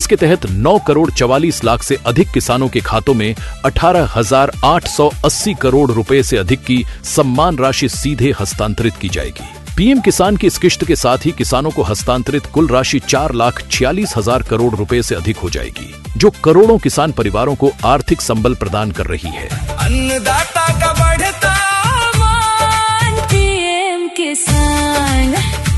जिसके तहत 9 करोड़ 44 लाख से अधिक किसानों के खातों में 18,880 करोड़ रुपए से अधिक की सम्मान राशि सीधे हस्तांतरित की जाएगी। पीएम किसान की इस किश्त के साथ ही किसानों को हस्तांतरित कुल राशि 4,46,000 करोड़ रुपए से अधिक हो जाएगी, जो करोड़ों किसान परिवारों को आर्थिक संबल प्रदान कर रही है। अन्नदाता का बढ़ता मान, पीएम किसान।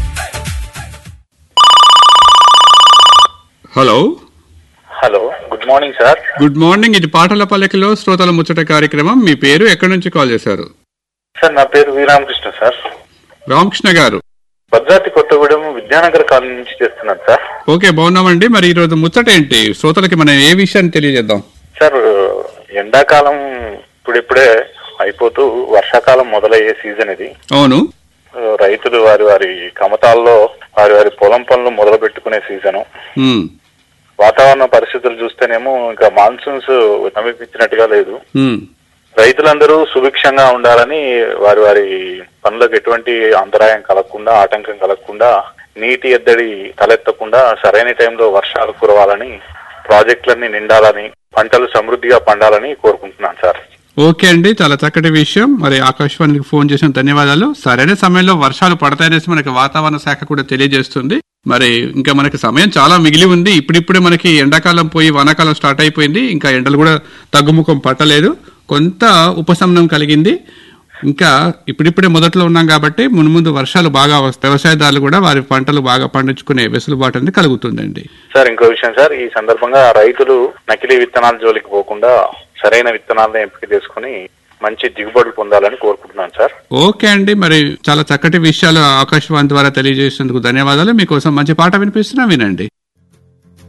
Hello hello, good morning sir. Good morning. ఇది పాటల పల్లకిలో శ్రోతల ముచ్చట కార్యక్రమం. మీ పేరు, ఎక్కడి నుంచి కాల్ చేశారు? సార్, నా పేరు వి రామకృష్ణ సార్. రామకృష్ణ గారు, భద్రాద్రి కొత్తగూడెం విద్యానగర్ కాలనీ నుంచి చేస్తున్నాను సార్. ఓకే, బాగున్నామండి. మరి ఈ రోజు ముచ్చట ఏంటి? శ్రోతలకి మనం ఏ విషయాన్ని తెలియజేద్దాం? సార్, ఎండాకాలం ఇప్పుడిప్పుడే అయిపోతూ వర్షాకాలం మొదలయ్యే సీజన్ ఇది. అవును. రైతులు వారి వారి కమతాల్లో వారి వారి పొలం పనులు మొదలు పెట్టుకునే సీజను. వాతావరణ పరిస్థితులు చూస్తేనేమో ఇంకా మాన్సూన్స్ సమీపించినట్టుగా లేదు. రైతులందరూ సుభిక్షంగా ఉండాలని వారి వారి పనులకు ఎటువంటి అంతరాయం కలగకుండా, ఆటంకం కలగకుండా, నీటి ఎద్దడి తలెత్తకుండా సరైన టైంలో వర్షాలు కురవాలని, ప్రాజెక్టులన్నీ నిండాలని, పంటలు సమృద్ధిగా పండాలని కోరుకుంటున్నాను సార్. ఓకే అండి, చాలా చక్కటి విషయం. మరి ఆకాశవాణికి ఫోన్ చేసిన ధన్యవాదాలు. సరైన సమయంలో వర్షాలు పడతాయనేసి మనకి వాతావరణ శాఖ కూడా తెలియజేస్తుంది. మరి ఇంకా మనకి సమయం చాలా మిగిలి ఉంది. ఇప్పుడిప్పుడే మనకి ఎండాకాలం పోయి వానాకాలం స్టార్ట్ అయిపోయింది. ఇంకా ఎండలు కూడా తగ్గుముఖం పట్టలేదు, కొంత ఉపశమనం కలిగింది. ఇంకా ఇప్పుడిప్పుడే మొదట్లో ఉన్నాం కాబట్టి మున్ముందు వర్షాలు బాగా వస్తాయి. వ్యవసాయదారులు కూడా వారి పంటలు బాగా పండించుకునే వెసులుబాటు అనేది కలుగుతుందండి. సార్, ఇంకో విషయం సార్, ఈ సందర్భంగా రైతులు నకిలీ విత్తనాల జోలికి పోకుండా సరైన విత్తనాలను ఎంపిక చేసుకుని మంచి దిగుబడులు పొందాలని కోరుకుంటున్నాను సార్. ఓకే అండి, మరి చాలా చక్కటి విషయాలు ఆకాశవాణి ద్వారా తెలియజేసేందుకు ధన్యవాదాలు. మీకోసం మంచి పాట వినిపిస్తున్నా, వినండి.